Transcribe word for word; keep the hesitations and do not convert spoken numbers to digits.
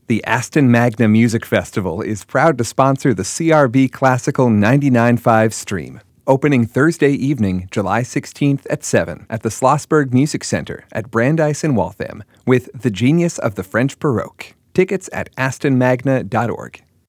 The Aston Magna Music Festival is proud to sponsor the C R B Classical ninety-nine point five stream. Opening Thursday evening, July sixteenth at seven at the Schlossberg Music Center at Brandeis in Waltham with The Genius of the French Baroque. Tickets at aston magna dot org.